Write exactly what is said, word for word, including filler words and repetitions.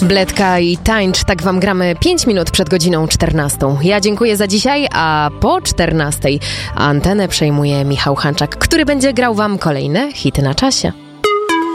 Bledka i tańcz, tak wam gramy pięć minut przed godziną czternastą. Ja dziękuję za dzisiaj, a po czternastej antenę przejmuje Michał Hanczak, który będzie grał wam kolejne hity na czasie.